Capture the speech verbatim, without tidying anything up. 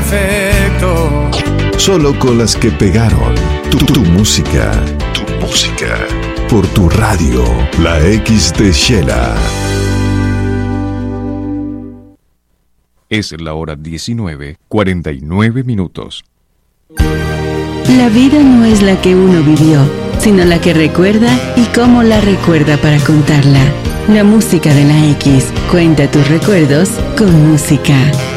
perfecto. Solo con las que pegaron. Tu, tu música. Tu música. Por tu radio. La X de Shela. Es la hora diecinueve, cuarenta y nueve minutos. La vida no es la que uno vivió, sino la que recuerda y cómo la recuerda para contarla. La música de la X. Cuenta tus recuerdos con música.